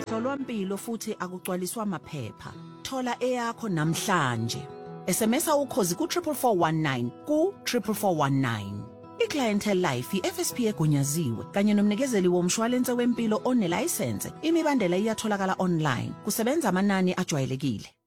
Hlolwampilo futhi akugcwaliswa maphepha. Thola eyakho namhlanje. SMSa ukhozi ku-44419 ku-44419. I-Clientele Life i-FSP egunyaziwe kanye nomnikezeli womshwalense wempilo onelayisense. Imibandela iyatholakala online. Kusebenza amanani ajwayelekile.